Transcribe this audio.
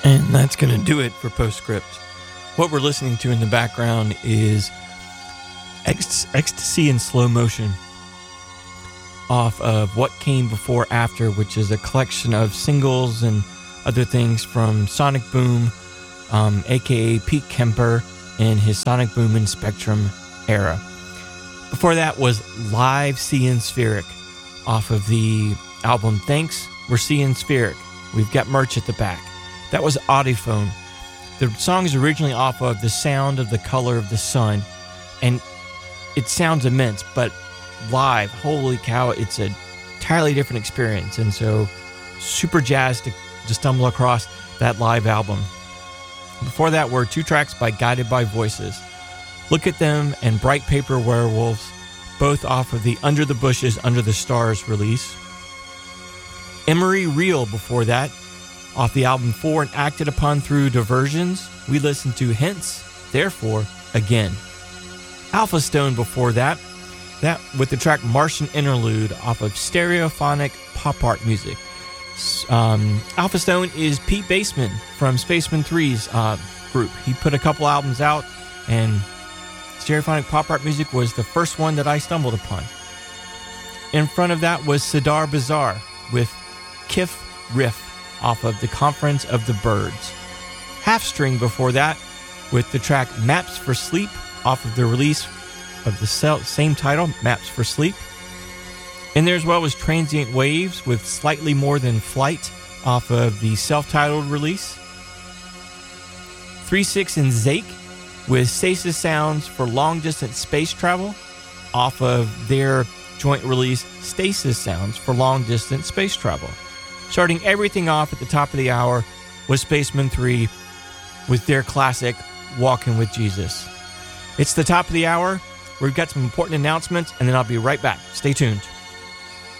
And that's going to do it for Postscript. What we're listening to in the background is Ecstasy in Slow Motion off of What Came Before After, which is a collection of singles and other things from Sonic Boom, aka Pete Kemper, in his Sonic Boom and Spectrum era. Before that was Live Seeing Spheric off of the album Thanks, We're Seeing Spheric. We've got merch at the back. That was Audiophone. The song is originally off of The Sound of the Color of the Sun, and it sounds immense, but live, holy cow, it's an entirely different experience. And so super jazzed to stumble across that live album. Before that were two tracks by Guided by Voices, Look at Them and Bright Paper Werewolves, both off of the Under the Bushes, Under the Stars release. Emery Real before that, off the album For and Acted Upon Through Diversions, we listened to Hence, Therefore, Again. Alpha Stone before that with the track Martian Interlude off of Stereophonic Pop Art Music. Alpha Stone is Pete Baseman from Spaceman 3's group. He put a couple albums out, and Stereophonic Pop Art Music was the first one that I stumbled upon. In front of that was Sidar Bazaar with Kif Riff off of the Conference of the Birds. Half String before that with the track Maps for Sleep off of the release of the same title, Maps for Sleep. In there as well was Transient Waves with Slightly More Than Flight off of the self-titled release. 3-6 and Zake with Stasis Sounds for Long Distance Space Travel off of their joint release Stasis Sounds for Long Distance Space Travel. Starting everything off at the top of the hour was Spaceman 3 with their classic Walking with Jesus. It's the top of the hour. We've got some important announcements, and then I'll be right back. Stay tuned.